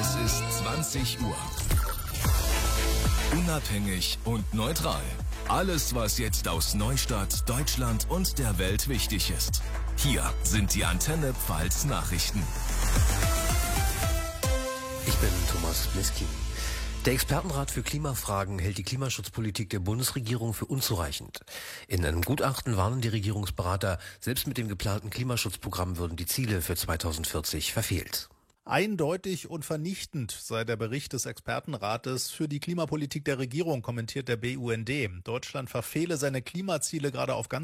Es ist 20 Uhr. Unabhängig und neutral. Alles, was jetzt aus Neustadt, Deutschland und der Welt wichtig ist. Hier sind die Antenne Pfalz Nachrichten. Ich bin Thomas Miskin. Der Expertenrat für Klimafragen hält die Klimaschutzpolitik der Bundesregierung für unzureichend. In einem Gutachten warnen die Regierungsberater, selbst mit dem geplanten Klimaschutzprogramm würden die Ziele für 2040 verfehlt. Eindeutig und vernichtend sei der Bericht des Expertenrates für die Klimapolitik der Regierung, kommentiert der BUND. Deutschland verfehle seine Klimaziele gerade auf ganz